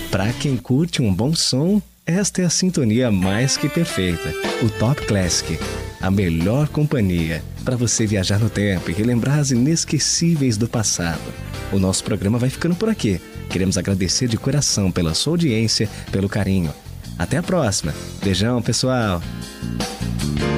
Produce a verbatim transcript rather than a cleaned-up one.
Para quem curte um bom som, esta é a sintonia mais que perfeita. O Top Classic, a melhor companhia para você viajar no tempo e relembrar as inesquecíveis do passado. O nosso programa vai ficando por aqui. Queremos agradecer de coração pela sua audiência, pelo carinho. Até a próxima. Beijão, pessoal.